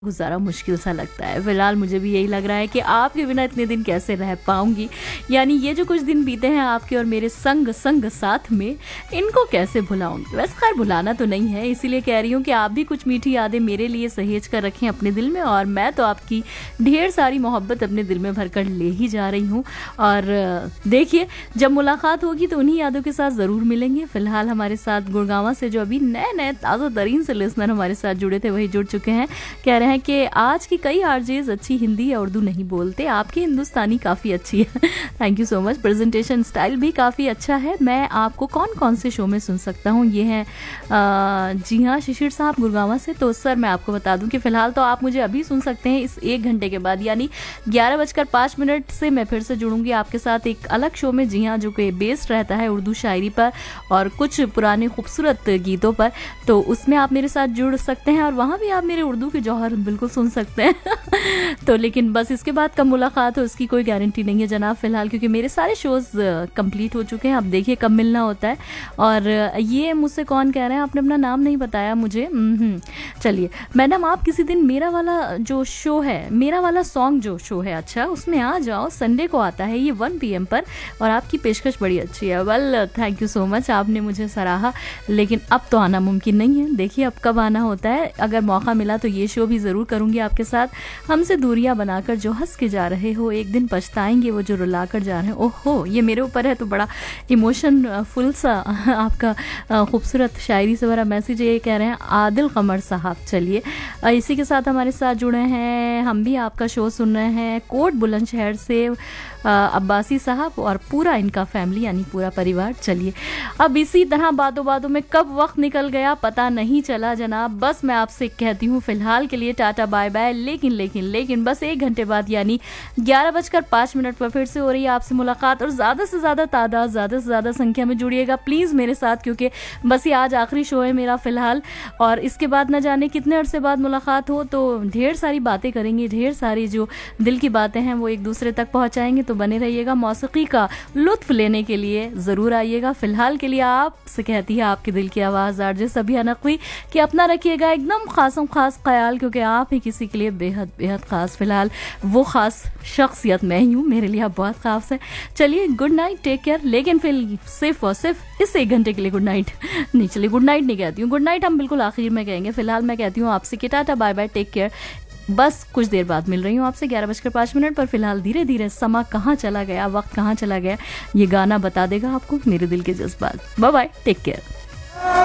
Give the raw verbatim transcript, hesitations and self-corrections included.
गुजारा मुश्किल सा लगता है। फिलहाल मुझे भी यही लग रहा है कि आपके बिना इतने दिन कैसे रह पाऊंगी, यानी ये जो कुछ दिन बीते हैं आपके और मेरे संग संग साथ में, इनको कैसे भुलाऊंगी। वैसे खैर भुलाना तो नहीं है, इसीलिए कह रही हूँ कि आप भी कुछ मीठी यादें मेरे लिए सहेज कर रखें अपने दिल में, और मैं तो आपकी ढेर सारी मोहब्बत अपने दिल में भर कर ले ही जा रही हूँ। और देखिए, जब मुलाकात होगी तो उन्हीं यादों के साथ ज़रूर मिलेंगे। फिलहाल हमारे साथ गुड़गांवा से जो अभी नए नए ताज़ा तरीन से लिसनर हमारे साथ जुड़े थे वही जुड़ चुके हैं। कह रहे हैं कि आज की कई आरजेज अच्छी हिंदी या उर्दू नहीं बोलते, आपकी हिंदुस्तानी काफ़ी अच्छी है। Thank you so much, presentation style भी काफ़ी अच्छा है। मैं आपको कौन कौन से शो में सुन सकता हूँ, ये है जी हाँ शिशिर साहब गुड़गांवा से। तो सर मैं आपको बता दूं कि फ़िलहाल तो आप मुझे अभी सुन सकते हैं, इस एक घंटे के बाद यानी ग्यारह बजकर पाँच मिनट से मैं फिर से जुड़ूंगी आपके साथ एक अलग शो में, जी हाँ, जो कि बेस्ड रहता है उर्दू शायरी पर और कुछ पुराने खूबसूरत गीतों पर। तो उसमें आप मेरे साथ जुड़ सकते हैं और वहाँ भी आप मेरे उर्दू के जौहर बिल्कुल सुन सकते हैं। तो लेकिन बस इसके बाद कब मुलाकात हो उसकी कोई गारंटी नहीं है जनाब फिलहाल, क्योंकि मेरे सारे शोज कंप्लीट हो चुके हैं। अब देखिए कब मिलना होता है। और ये मुझसे कौन कह रहे हैं, आपने अपना नाम नहीं बताया मुझे। चलिए मैडम, आप किसी दिन मेरा वाला जो शो है, मेरा वाला सॉन्ग जो शो है, अच्छा उसमें आ जाओ, संडे को आता है ये वन पी एम पर, और आपकी पेशकश बड़ी अच्छी है। Well thank you so much, आपने मुझे सराहा, लेकिन अब तो आना मुमकिन नहीं है। देखिए अब कब आना होता है, अगर मौका मिला तो ये शो भी ज़रूर करूँगी आपके साथ। हमसे दूरियां बनाकर जो हंस के जा रहे हो, एक दिन पछताएंगे वो जो रुला कर जा रहे हैं। ओहो, ये मेरे ऊपर है तो बड़ा इमोशन फुल सा आपका खूबसूरत शायरी से भरा मैसेज ये कह रहे हैं आदिल कमर साहब। चलिए इसी के साथ हमारे साथ जुड़े हैं, हम भी आपका शो सुन रहे हैं कोट बुलंदशहर से अब्बासी साहब और पूरा इनका फैमिली यानी पूरा परिवार। चलिए अब इसी तरह बातों बातों में कब वक्त निकल गया पता नहीं चला जनाब। बस मैं आपसे कहती हूँ फिलहाल के लिए टाटा बाय बाय, लेकिन लेकिन लेकिन बस एक घंटे बाद यानी ग्यारह बजकर पाँच मिनट पर फिर से हो रही है आपसे मुलाकात। और ज़्यादा से ज़्यादा तादाद, ज़्यादा से ज़्यादा संख्या में जुड़िएगा प्लीज़ मेरे साथ, क्योंकि बस ये आज आखिरी शो है मेरा फ़िलहाल, और इसके बाद न जाने कितने अरसे बाद मुलाकात हो। तो ढेर सारी बातें करेंगे, ढेर सारी जो दिल की बातें हैं वो एक दूसरे तक पहुँचाएंगे। तो बने रहिएगा, मौसीकी का लुत्फ़ लेने के लिए ज़रूर आइएगा। फ़िलहाल के लिए आपसे कहती है आपके दिल की आवाज़ आरजे सबिया नकवी कि अपना रखिएगा एकदम खासम खास ख्याल, क्योंकि आप ही किसी के लिए बेहद बेहद ख़ास। फ़िलहाल वो ख़ास शख्सियत मैं ही हूँ, मेरे लिए आप बहुत ख़ास है। चलिए गुड नाइट, टेक केयर। लेकिन फिर सिर्फ और सिर्फ इस एक घंटे के लिए गुड नाइट नहीं, चलिए गुड नाइट नहीं कहती हूँ, गुड नाइट हम बिल्कुल आखिर में कहेंगे। फ़िलहाल मैं कहती हूँ आपसे कि tata bye bye, take care. बस कुछ देर बाद मिल रही हूँ आपसे ग्यारह बजकर पाँच मिनट पर। फिलहाल धीरे धीरे समा कहाँ चला गया, वक्त कहाँ चला गया, ये गाना बता देगा आपको मेरे दिल के जज्बात। Bye bye, take care.